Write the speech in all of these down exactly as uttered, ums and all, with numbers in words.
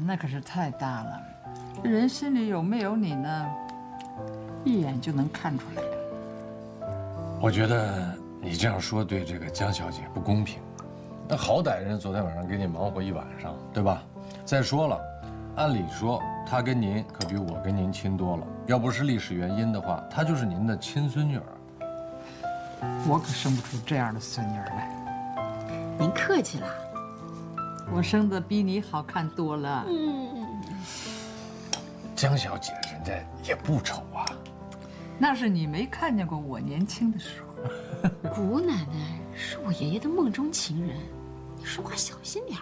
那可是太大了。人心里有没有你呢，一眼就能看出来的。 我觉得你这样说对这个江小姐不公平。那好歹人昨天晚上给你忙活一晚上，对吧？再说了，按理说她跟您可比我跟您亲多了。要不是历史原因的话，她就是您的亲孙女儿。 我可生不出这样的孙女儿来。 您客气了。 我生的比你好看多了。 嗯， 江小姐人家也不丑啊。 那是你没看见过我年轻的时候。 姑奶奶是我爷爷的梦中情人，说话小心点儿。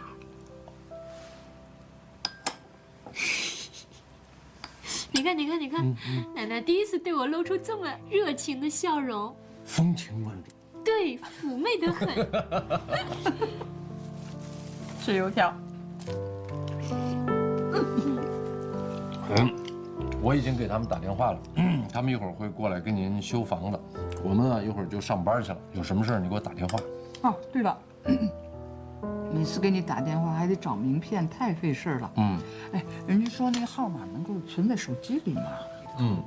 你看，你看，你看，嗯嗯、奶奶第一次对我露出这么热情的笑容， 风情万种， 对，妩媚得很。 吃油条。 嗯，我已经给他们打电话了，他们一会儿会过来跟您修房子。我们呢一会儿就上班去了，有什么事儿你给我打电话。 哦，对了，每次给你打电话还得找名片，太费事了。嗯，哎，人家说那个号码能够存在手机里吗？ 嗯，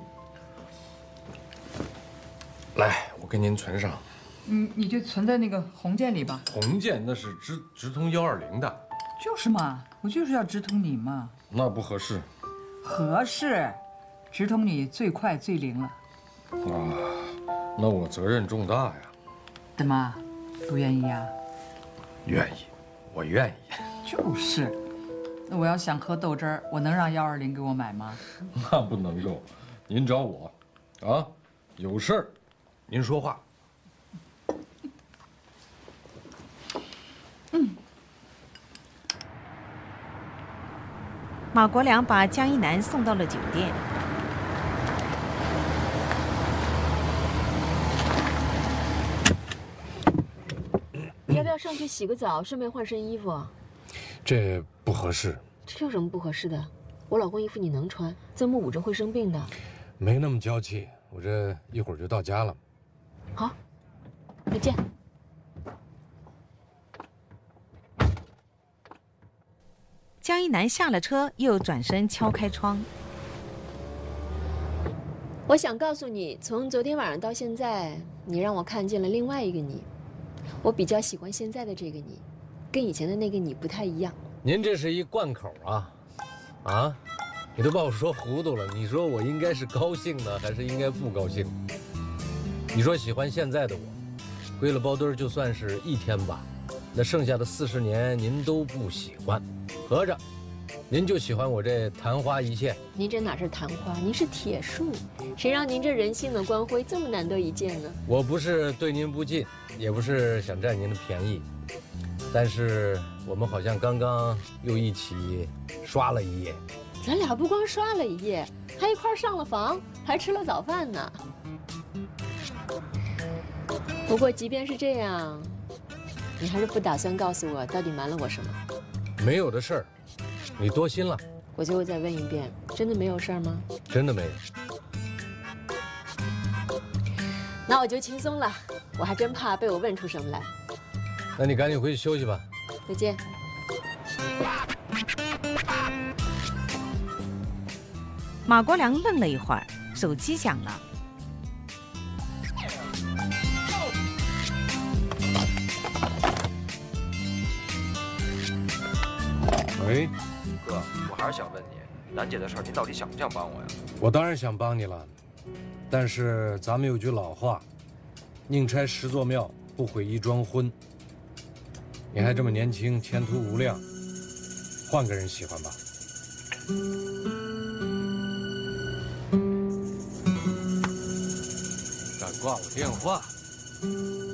来，我给您存上。 你你就存在那个红键里吧。 红键那是直直通幺二零的。 就是嘛，我就是要直通你嘛。 那不合适。 合适，直通你最快最灵了。 啊，那我责任重大呀。 大妈，不愿意呀？ 愿意，我愿意。 就是，那我要想喝豆汁儿，我能让幺二零给我买吗？ 那不能够，您找我，啊，有事儿，您说话。 嗯。 马国良把江一南送到了酒店。 要不要上去洗个澡，顺便换身衣服？ 这不合适。 这有什么不合适的？我老公衣服你能穿，这么捂着会生病的。 没那么娇气，我这一会儿就到家了。 好，再见。 江一南下了车，又转身敲开窗。 我想告诉你，从昨天晚上到现在，你让我看见了另外一个你。我比较喜欢现在的这个你，跟以前的那个你不太一样。 您这是一贯口啊，啊，你都把我说糊涂了。你说我应该是高兴呢，还是应该不高兴？你说喜欢现在的我，归了包堆就算是一天吧，那剩下的四十年您都不喜欢，合着您就喜欢我这昙花一现？ 您这哪是昙花，您是铁树，谁让您这人性的光辉这么难得一见呢？ 我不是对您不敬，也不是想占您的便宜，但是我们好像刚刚又一起刷了一夜。 咱俩不光刷了一夜，还一块上了房，还吃了早饭呢。不过即便是这样，你还是不打算告诉我到底瞒了我什么？ 没有的事儿，你多心了。 我最后再问一遍，真的没有事儿吗？ 真的没有。 那我就轻松了，我还真怕被我问出什么来。 那你赶紧回去休息吧。 再见。 马国良愣了一会儿，手机响了。 喂， 哥，我还是想问你，楠姐的事儿，您到底想不想帮我呀？ 我当然想帮你了，但是咱们有句老话，宁拆十座庙，不毁一桩婚。你还这么年轻，前途无量，换个人喜欢吧。敢挂我电话？